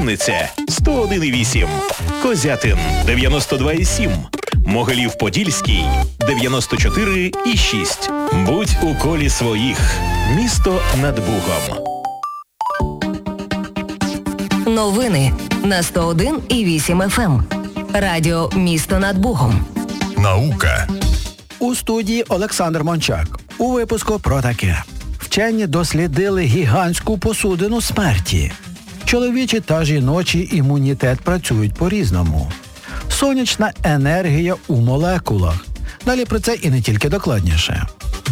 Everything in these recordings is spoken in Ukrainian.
Вінниця 101,8, Козятин 92,7, Могилів-Подільський 94,6. Будь у колі своїх. Місто над Бугом. Новини на 101,8 FM. Радіо «Місто над Бугом». Наука. У студії Олександр Мончак. У випуску про таке. Вчені дослідили гігантську посудину смерті. Чоловічий та жіночий імунітет працюють по-різному. Сонячна енергія у молекулах. Далі про це і не тільки докладніше.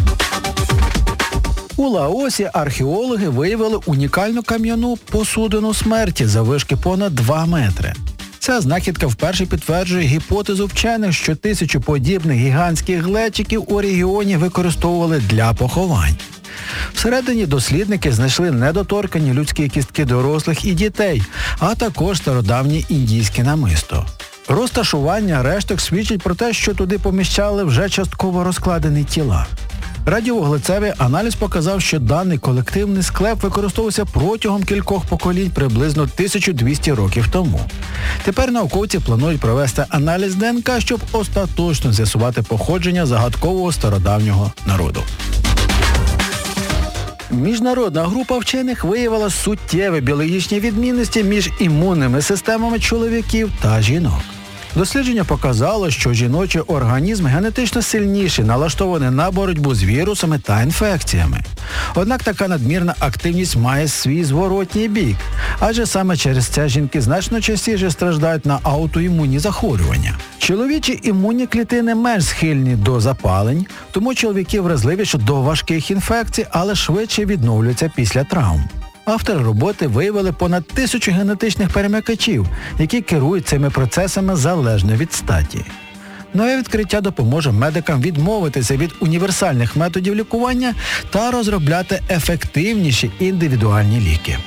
У Лаосі археологи виявили унікальну кам'яну посудину смерті заввишки понад 2 метри. Ця знахідка вперше підтверджує гіпотезу вчених, що 1000 подібних гігантських глечиків у регіоні використовували для поховань. Всередині дослідники знайшли недоторкані людські кістки дорослих і дітей, а також стародавнє індійське намисто. Розташування решток свідчить про те, що туди поміщали вже частково розкладені тіла. Радіовуглецевий аналіз показав, що даний колективний склеп використовувався протягом кількох поколінь приблизно 1200 років тому. Тепер науковці планують провести аналіз ДНК, щоб остаточно з'ясувати походження загадкового стародавнього народу. Міжнародна група вчених виявила суттєві біологічні відмінності між імунними системами чоловіків та жінок. Дослідження показало, що жіночий організм генетично сильніший, налаштований на боротьбу з вірусами та інфекціями. Однак така надмірна активність має свій зворотній бік, адже саме через це жінки значно частіше страждають на аутоімунні захворювання. Чоловічі імунні клітини менш схильні до запалень, тому чоловіки вразливіші до важких інфекцій, але швидше відновлюються після травм. Автори роботи виявили понад 1000 генетичних перемикачів, які керують цими процесами залежно від статі. Нове відкриття допоможе медикам відмовитися від універсальних методів лікування та розробляти ефективніші індивідуальні ліки.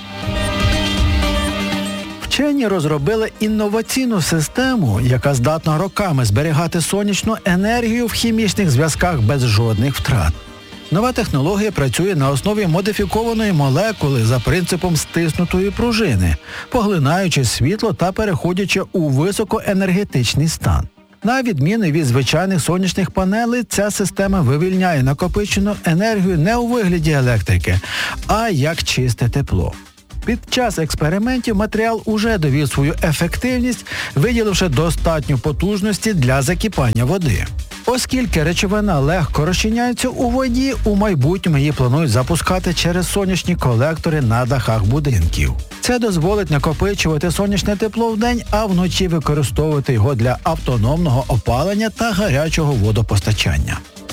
Вчені розробили інноваційну систему, яка здатна роками зберігати сонячну енергію в хімічних зв'язках без жодних втрат. Нова технологія працює на основі модифікованої молекули за принципом стиснутої пружини, поглинаючи світло та переходячи у високоенергетичний стан. На відміну від звичайних сонячних панелей, ця система вивільняє накопичену енергію не у вигляді електрики, а як чисте тепло. Під час експериментів матеріал уже довів свою ефективність, виділивши достатньо потужності для закипання води. Оскільки речовина легко розчиняється у воді, у майбутньому її планують запускати через сонячні колектори на дахах будинків. Це дозволить накопичувати сонячне тепло вдень, а вночі використовувати його для автономного опалення та гарячого водопостачання.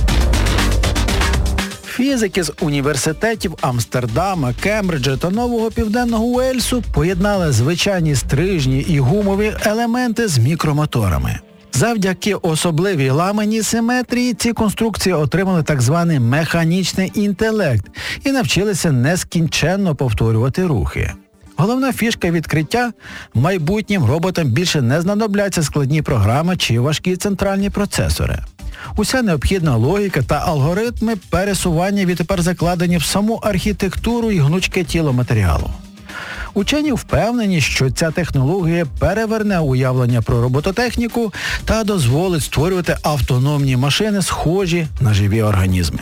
Фізики з університетів Амстердама, Кембриджа та Нового Південного Уельсу поєднали звичайні стрижні і гумові елементи з мікромоторами. Завдяки особливій ламаній симетрії ці конструкції отримали так званий механічний інтелект і навчилися нескінченно повторювати рухи. Головна фішка відкриття – майбутнім роботам більше не знадобляться складні програми чи важкі центральні процесори. Уся необхідна логіка та алгоритми пересування відтепер закладені в саму архітектуру і гнучке тіло матеріалу. Учені впевнені, що ця технологія переверне уявлення про робототехніку та дозволить створювати автономні машини, схожі на живі організми.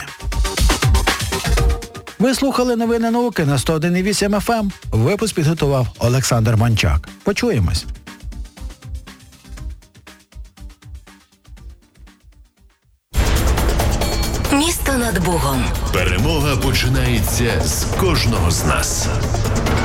Ви слухали новини науки на 101,8 FM. Випуск підготував Олександр Мончак. Почуємось. Місто над Бугом. Перемога починається з кожного з нас.